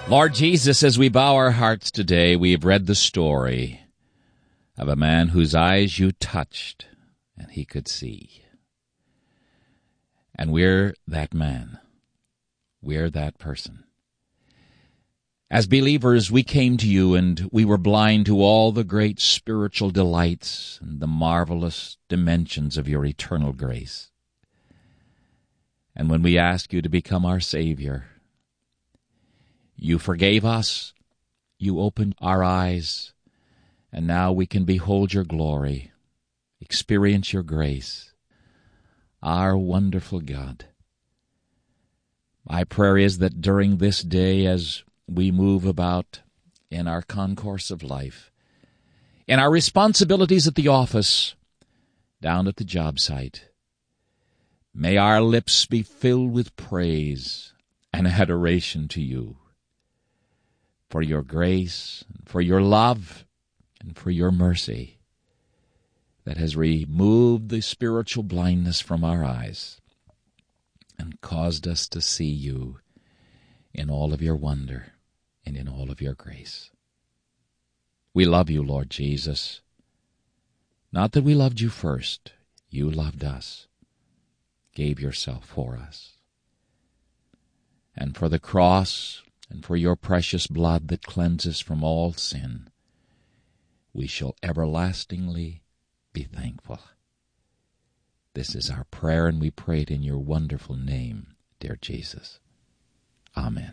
Lord Jesus, as we bow our hearts today, we have read the story of a man whose eyes you touched and he could see. And we're that man. We're that person. As believers, we came to you and we were blind to all the great spiritual delights and the marvelous dimensions of your eternal grace. And when we asked you to become our Savior, you forgave us, you opened our eyes, and now we can behold your glory, experience your grace, our wonderful God. My prayer is that during this day, as we move about in our concourse of life, in our responsibilities at the office, down at the job site, may our lips be filled with praise and adoration to you for your grace, for your love, and for your mercy that has removed the spiritual blindness from our eyes and caused us to see you in all of your wonder and in all of your grace. We love you, Lord Jesus. Not that we loved you first. You loved us, gave yourself for us. And for the cross and for your precious blood that cleanses from all sin, we shall everlastingly be thankful. This is our prayer, and we pray it in your wonderful name, dear Jesus. Amen.